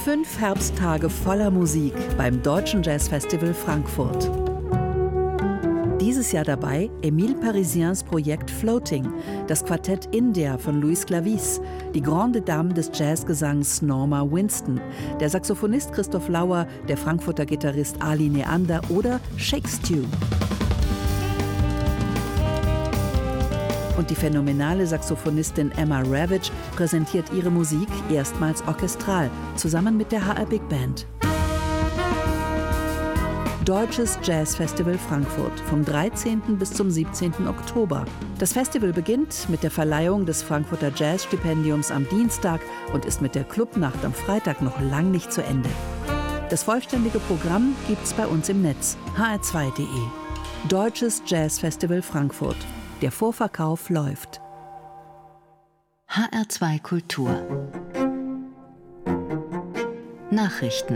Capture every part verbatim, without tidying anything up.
Fünf Herbsttage voller Musik beim Deutschen Jazzfestival Frankfurt. Dieses Jahr dabei Émile Parisiens Projekt Floating, das Quartett India von Luis Clavis, die Grande Dame des Jazzgesangs Norma Winston, der Saxophonist Christoph Lauer, der Frankfurter Gitarrist Ali Neander oder Shake Stew. Und die phänomenale Saxophonistin Emma Ravitch präsentiert ihre Musik erstmals orchestral, zusammen mit der H R Big Band. Deutsches Jazzfestival Frankfurt vom dreizehnten bis zum siebzehnten Oktober. Das Festival beginnt mit der Verleihung des Frankfurter Jazzstipendiums am Dienstag und ist mit der Clubnacht am Freitag noch lang nicht zu Ende. Das vollständige Programm gibt's bei uns im Netz h r zwei punkt de. Deutsches Jazzfestival Frankfurt. Der Vorverkauf läuft. H R zwei Kultur. Nachrichten.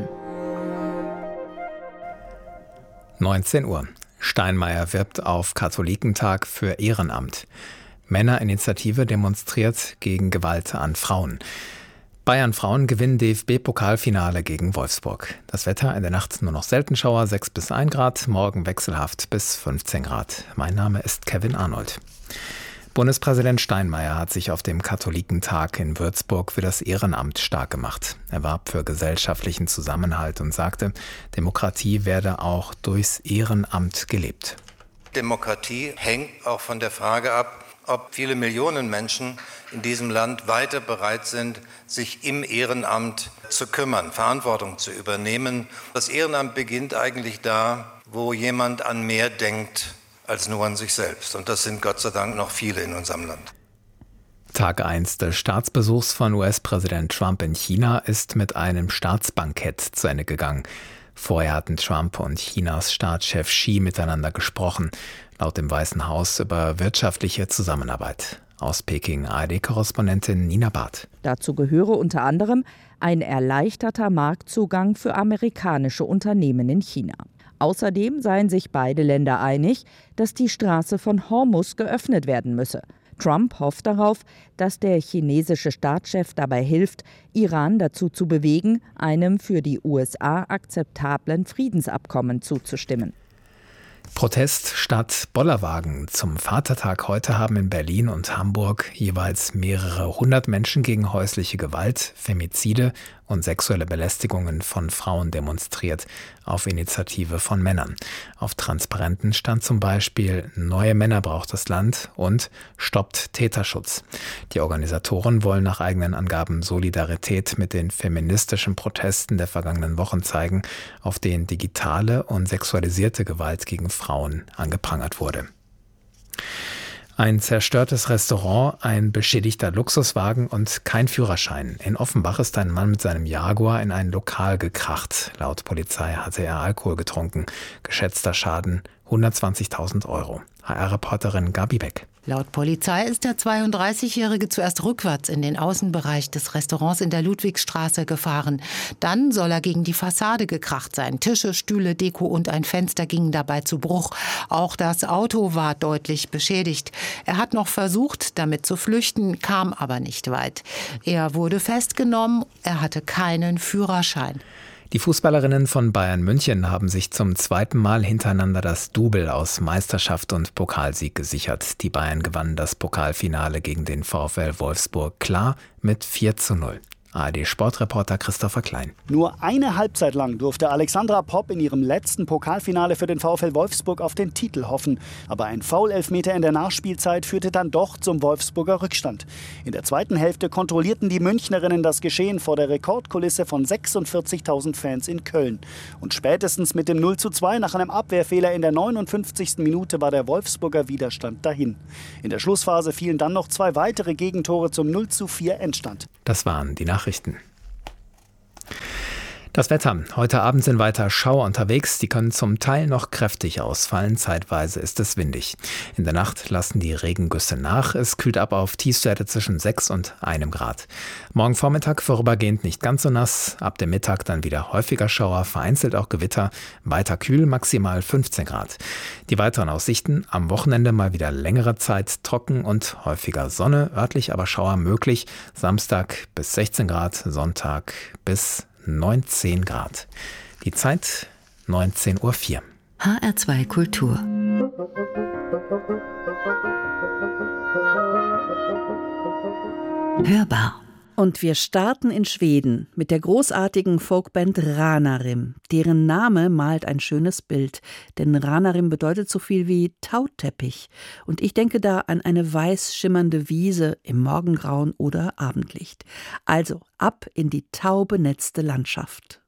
neunzehn Uhr. Steinmeier wirbt auf Katholikentag für Ehrenamt. Männerinitiative demonstriert gegen Gewalt an Frauen. Bayern Frauen gewinnen D F B-Pokalfinale gegen Wolfsburg. Das Wetter in der Nacht nur noch Seltenschauer, sechs bis ein Grad, morgen wechselhaft bis fünfzehn Grad. Mein Name ist Kevin Arnold. Bundespräsident Steinmeier hat sich auf dem Katholikentag in Würzburg für das Ehrenamt stark gemacht. Er warb für gesellschaftlichen Zusammenhalt und sagte, Demokratie werde auch durchs Ehrenamt gelebt. Demokratie hängt auch von der Frage ab, ob viele Millionen Menschen in diesem Land weiter bereit sind, sich im Ehrenamt zu kümmern, Verantwortung zu übernehmen. Das Ehrenamt beginnt eigentlich da, wo jemand an mehr denkt als nur an sich selbst. Und das sind Gott sei Dank noch viele in unserem Land. Tag eins des Staatsbesuchs von U S-Präsident Trump in China ist mit einem Staatsbankett zu Ende gegangen. Vorher hatten Trump und Chinas Staatschef Xi miteinander gesprochen, laut dem Weißen Haus über wirtschaftliche Zusammenarbeit. Aus Peking A R D-Korrespondentin Nina Barth. Dazu gehöre unter anderem ein erleichterter Marktzugang für amerikanische Unternehmen in China. Außerdem seien sich beide Länder einig, dass die Straße von Hormuz geöffnet werden müsse. Trump hofft darauf, dass der chinesische Staatschef dabei hilft, Iran dazu zu bewegen, einem für die U S A akzeptablen Friedensabkommen zuzustimmen. Protest statt Bollerwagen. Zum Vatertag heute haben in Berlin und Hamburg jeweils mehrere hundert Menschen gegen häusliche Gewalt, Femizide und sexuelle Belästigungen von Frauen demonstriert, auf Initiative von Männern. Auf Transparenten stand zum Beispiel „Neue Männer braucht das Land“ und „Stoppt Täterschutz“. Die Organisatoren wollen nach eigenen Angaben Solidarität mit den feministischen Protesten der vergangenen Wochen zeigen, auf denen digitale und sexualisierte Gewalt gegen Frauen angeprangert wurde. Ein zerstörtes Restaurant, ein beschädigter Luxuswagen und kein Führerschein. In Offenbach ist ein Mann mit seinem Jaguar in ein Lokal gekracht. Laut Polizei hatte er Alkohol getrunken. Geschätzter Schaden hundertzwanzigtausend Euro. H R-Reporterin Gabi Beck. Laut Polizei ist der zweiunddreißigjährige zuerst rückwärts in den Außenbereich des Restaurants in der Ludwigstraße gefahren. Dann soll er gegen die Fassade gekracht sein. Tische, Stühle, Deko und ein Fenster gingen dabei zu Bruch. Auch das Auto war deutlich beschädigt. Er hat noch versucht, damit zu flüchten, kam aber nicht weit. Er wurde festgenommen, er hatte keinen Führerschein. Die Fußballerinnen von Bayern München haben sich zum zweiten Mal hintereinander das Double aus Meisterschaft und Pokalsieg gesichert. Die Bayern gewannen das Pokalfinale gegen den VfL Wolfsburg klar mit vier zu null. A R D-Sportreporter Christopher Klein. Nur eine Halbzeit lang durfte Alexandra Popp in ihrem letzten Pokalfinale für den VfL Wolfsburg auf den Titel hoffen. Aber ein Foul-Elfmeter in der Nachspielzeit führte dann doch zum Wolfsburger Rückstand. In der zweiten Hälfte kontrollierten die Münchnerinnen das Geschehen vor der Rekordkulisse von sechsundvierzigtausend Fans in Köln. Und spätestens mit dem null zu zwei nach einem Abwehrfehler in der neunundfünfzigsten Minute war der Wolfsburger Widerstand dahin. In der Schlussphase fielen dann noch zwei weitere Gegentore zum null zu vier Endstand. Das waren die Nachrichten. Das Wetter. Heute Abend sind weiter Schauer unterwegs. Die können zum Teil noch kräftig ausfallen. Zeitweise ist es windig. In der Nacht lassen die Regengüsse nach. Es kühlt ab auf Tiefstwerte zwischen sechs und einem Grad. Morgen Vormittag vorübergehend nicht ganz so nass. Ab dem Mittag dann wieder häufiger Schauer, vereinzelt auch Gewitter. Weiter kühl, maximal fünfzehn Grad. Die weiteren Aussichten. Am Wochenende mal wieder längere Zeit trocken und häufiger Sonne. Örtlich aber Schauer möglich. Samstag bis sechzehn Grad, Sonntag bis neunzehn Grad. Die Zeit neunzehn Uhr vier. H R zwei Kultur. Hörbar. Und wir starten in Schweden mit der großartigen Folkband Ranarim. Deren Name malt ein schönes Bild, denn Ranarim bedeutet so viel wie Tauteppich. Und ich denke da an eine weiß schimmernde Wiese im Morgengrauen oder Abendlicht. Also ab in die taubenetzte Landschaft.